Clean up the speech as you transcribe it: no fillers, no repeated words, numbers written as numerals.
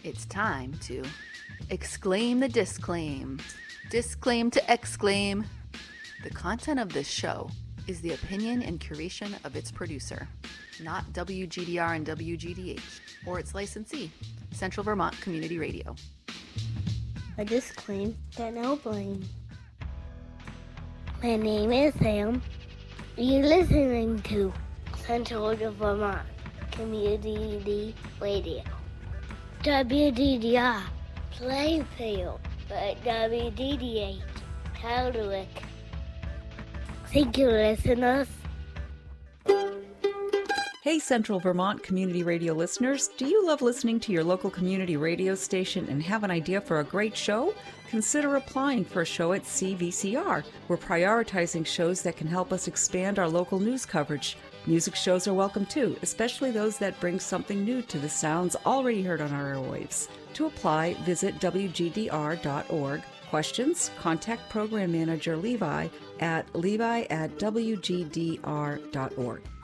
It's time to exclaim the disclaim. Disclaim to exclaim. The content of this show is the opinion and curation of its producer, not WGDR and WGDH, or its licensee, Central Vermont Community Radio. A disclaim that no blame. My name is Sam. You're listening to Central Vermont Community Radio. WDDR Plainfield, but WDDH Hardwick. Thank you, listeners. Hey, Central Vermont Community Radio listeners. Do you love listening to your local community radio station and have an idea for a great show? Consider applying for a show at CVCR. We're prioritizing shows that can help us expand our local news coverage. Music shows are welcome too, especially those that bring something new to the sounds already heard on our airwaves. To apply, visit WGDR.org. Questions? Contact Program Manager Levi at wgdr.org.